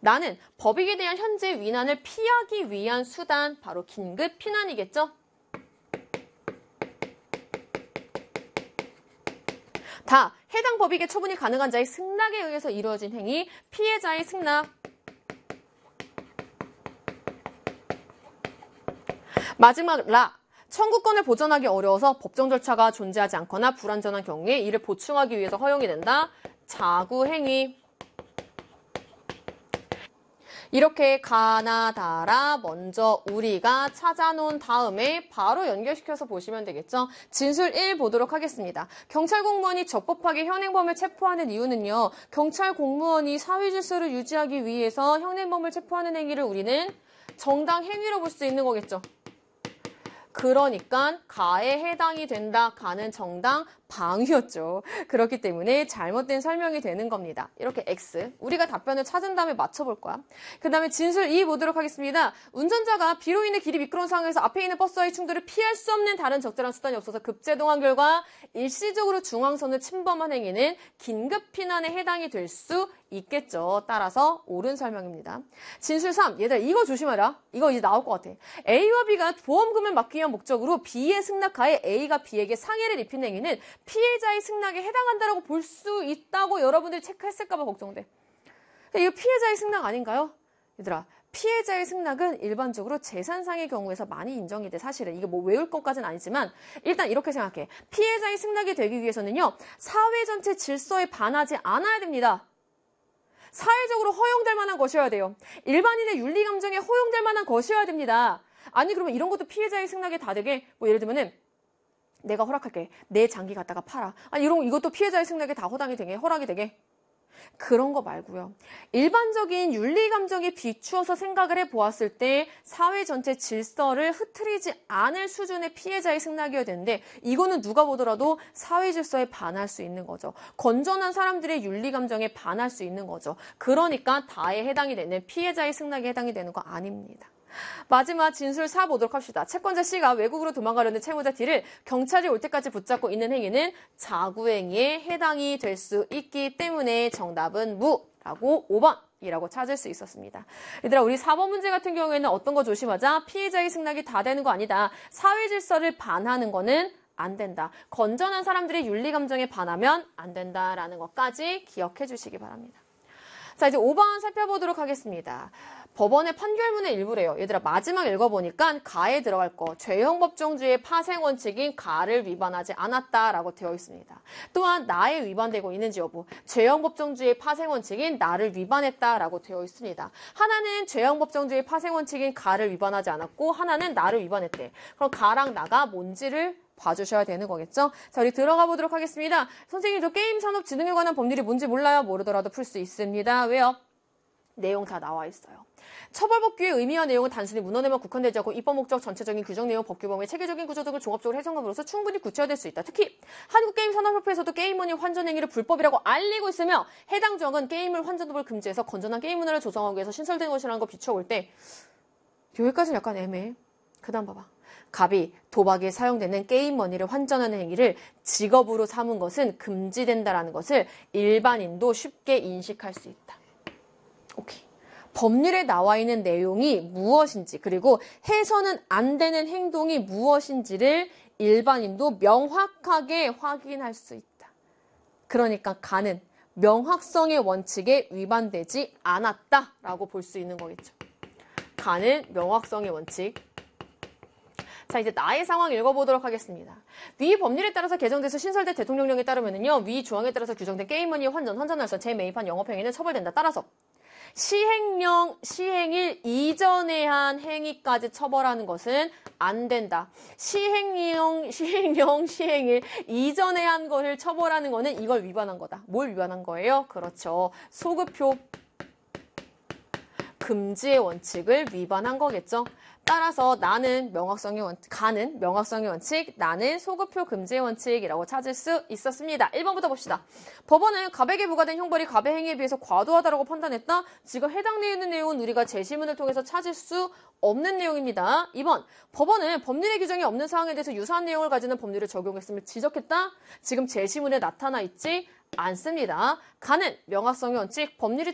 나는 법익에 대한 현재 위난을 피하기 위한 수단, 바로 긴급 피난이겠죠? 다 해당 법익의 처분이 가능한 자의 승낙에 의해서 이루어진 행위, 피해자의 승낙. 마지막 라. 청구권을 보전하기 어려워서 법정 절차가 존재하지 않거나 불완전한 경우에 이를 보충하기 위해서 허용이 된다. 자구행위. 이렇게 가나다라 먼저 우리가 찾아놓은 다음에 바로 연결시켜서 보시면 되겠죠. 진술 1 보도록 하겠습니다. 경찰 공무원이 적법하게 현행범을 체포하는 이유는요. 경찰 공무원이 사회 질서를 유지하기 위해서 현행범을 체포하는 행위를 우리는 정당 행위로 볼 수 있는 거겠죠. 그러니까 가에 해당이 된다. 가는 정당 방위였죠. 그렇기 때문에 잘못된 설명이 되는 겁니다. 이렇게 X. 우리가 답변을 찾은 다음에 맞춰볼 거야. 그 다음에 진술 2 보도록 하겠습니다. 운전자가 비로 인해 길이 미끄러운 상황에서 앞에 있는 버스와의 충돌을 피할 수 없는 다른 적절한 수단이 없어서 급제동한 결과 일시적으로 중앙선을 침범한 행위는 긴급 피난에 해당이 될 수 있겠죠. 따라서 옳은 설명입니다. 진술 3. 얘들아 이거 조심하라. 이거 이제 나올 것 같아. A와 B가 보험금을 막기 위한 목적으로 B의 승낙하에 A가 B에게 상해를 입힌 행위는 피해자의 승낙에 해당한다라고 볼 수 있다고 여러분들이 체크했을까 봐 걱정돼. 이거 피해자의 승낙 아닌가요? 얘들아 피해자의 승낙은 일반적으로 재산상의 경우에서 많이 인정이 돼. 사실은 이게 뭐 외울 것까지는 아니지만 일단 이렇게 생각해. 피해자의 승낙이 되기 위해서는요. 사회 전체 질서에 반하지 않아야 됩니다. 사회적으로 허용될 만한 것이어야 돼요. 일반인의 윤리 감정에 허용될 만한 것이어야 됩니다. 아니 그러면 이런 것도 피해자의 승낙에 다 되게 뭐 예를 들면은 내가 허락할게. 내 장기 갖다가 팔아. 아니 이것도 피해자의 승낙에 다 허락이 되게. 그런 거 말고요. 일반적인 윤리 감정에 비추어서 생각을 해보았을 때 사회 전체 질서를 흐트리지 않을 수준의 피해자의 승낙이어야 되는데 이거는 누가 보더라도 사회 질서에 반할 수 있는 거죠. 건전한 사람들의 윤리 감정에 반할 수 있는 거죠. 그러니까 다에 해당이 되는 피해자의 승낙에 해당이 되는 거 아닙니다. 마지막 진술 4 보도록 합시다. 채권자 C가 외국으로 도망가려는 채무자 D를 경찰이 올 때까지 붙잡고 있는 행위는 자구행위에 해당이 될 수 있기 때문에 정답은 무라고 5번이라고 찾을 수 있었습니다. 얘들아 우리 4번 문제 같은 경우에는 어떤 거 조심하자? 피해자의 승낙이 다 되는 거 아니다. 사회 질서를 반하는 거는 안 된다. 건전한 사람들의 윤리 감정에 반하면 안 된다라는 것까지 기억해 주시기 바랍니다. 자 이제 5번 살펴보도록 하겠습니다. 법원의 판결문의 일부래요. 얘들아 마지막 읽어보니까 가에 들어갈 거 죄형법정주의 파생원칙인 가를 위반하지 않았다라고 되어 있습니다. 또한 나에 위반되고 있는지 여부 죄형법정주의 파생원칙인 나를 위반했다라고 되어 있습니다. 하나는 죄형법정주의 파생원칙인 가를 위반하지 않았고 하나는 나를 위반했대. 그럼 가랑 나가 뭔지를 봐주셔야 되는 거겠죠? 자, 우리 들어가 보도록 하겠습니다. 선생님, 저 게임산업진흥에 관한 법률이 뭔지 몰라요? 모르더라도 풀 수 있습니다. 왜요? 내용 다 나와 있어요. 처벌법규의 의미와 내용은 단순히 문헌에만 국한되지 않고 입법 목적, 전체적인 규정 내용, 법규 범위, 체계적인 구조 등을 종합적으로 해석함으로써 충분히 구체화될 수 있다. 특히 한국게임산업협회에서도 게임머니 환전행위를 불법이라고 알리고 있으며 해당 조항은 게임을 환전법을 금지해서 건전한 게임 문화를 조성하기 위해서 신설된 것이라는 거 비춰볼 때 여기까지는 약간 애매해. 그 다음 봐봐. 갑이 도박에 사용되는 게임머니를 환전하는 행위를 직업으로 삼은 것은 금지된다라는 것을 일반인도 쉽게 인식할 수 있다. 오케이. 법률에 나와 있는 내용이 무엇인지 그리고 해서는 안 되는 행동이 무엇인지를 일반인도 명확하게 확인할 수 있다. 그러니까 가는 명확성의 원칙에 위반되지 않았다라고 볼 수 있는 거겠죠. 가는 명확성의 원칙. 자, 이제 나의 상황 읽어보도록 하겠습니다. 위 법률에 따라서 개정돼서 신설된 대통령령에 따르면요. 위 조항에 따라서 규정된 게임머니의 환전할선, 재매입한 영업행위는 처벌된다. 따라서 시행령, 시행일 이전에 한 행위까지 처벌하는 것은 안 된다. 시행령, 시행일 이전에 한 것을 처벌하는 거는 이걸 위반한 거다. 뭘 위반한 거예요? 그렇죠. 소급표 금지의 원칙을 위반한 거겠죠. 따라서 나는 명확성의 원칙, 가는 명확성의 원칙, 나는 소급표 금지의 원칙이라고 찾을 수 있었습니다. 1번부터 봅시다. 법원은 갑에게 부과된 형벌이 갑의 행위에 비해서 과도하다라고 판단했다. 지금 해당되어 있는 내용은 우리가 제시문을 통해서 찾을 수 없는 내용입니다. 2번, 법원은 법률의 규정이 없는 사항에 대해서 유사한 내용을 가지는 법률을 적용했음을 지적했다. 지금 제시문에 나타나 있지 않습니다. 가는 명확성의 원칙, 법률이